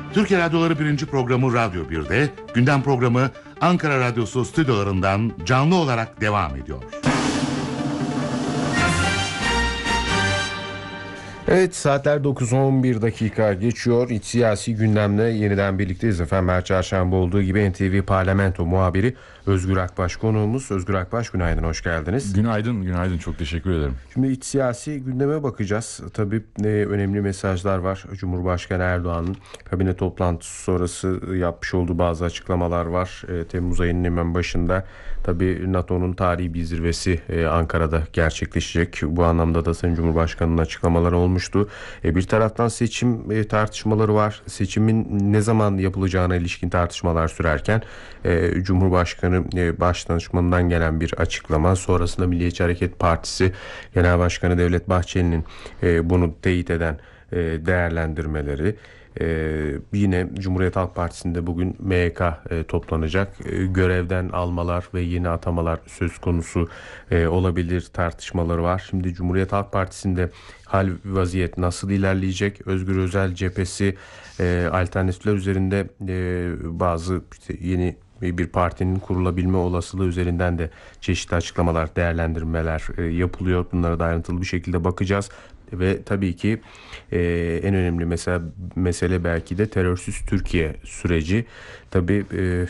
Türkiye Radyoları 1. programı Radyo 1'de, gündem programı Ankara Radyosu stüdyolarından canlı olarak devam ediyor. Evet, saatler 9:11 dakika geçiyor. İç siyasi gündemle yeniden birlikteyiz efendim. Her çarşamba olduğu gibi NTV Parlamento muhabiri Özgür Akbaş konuğumuz. Özgür Akbaş, günaydın, hoş geldiniz. Günaydın, çok teşekkür ederim. Şimdi iç siyasi gündeme bakacağız. Tabii önemli mesajlar var. Cumhurbaşkanı Erdoğan'ın kabine toplantısı sonrası yapmış olduğu bazı açıklamalar var. Temmuz ayının hemen başında tabii NATO'nun tarihi bir zirvesi Ankara'da gerçekleşecek. Bu anlamda da Sayın Cumhurbaşkanı'nın açıklamaları olmuştu. Bir taraftan seçim tartışmaları var. Seçimin ne zaman yapılacağına ilişkin tartışmalar sürerken Cumhurbaşkanı Başdanışmanı'ndan gelen bir açıklama, sonrasında Milliyetçi Hareket Partisi Genel Başkanı Devlet Bahçeli'nin bunu teyit eden değerlendirmeleri. Yine Cumhuriyet Halk Partisi'nde bugün MYK toplanacak. Görevden almalar ve yeni atamalar söz konusu olabilir tartışmaları var. Şimdi Cumhuriyet Halk Partisi'nde hal vaziyet nasıl ilerleyecek? Özgür Özel cephesi alternatifler üzerinde bazı yeni bir partinin kurulabilme olasılığı üzerinden de çeşitli açıklamalar, değerlendirmeler yapılıyor. Bunlara da ayrıntılı bir şekilde bakacağız. Ve tabii ki en önemli mesele belki de terörsüz Türkiye süreci. Tabii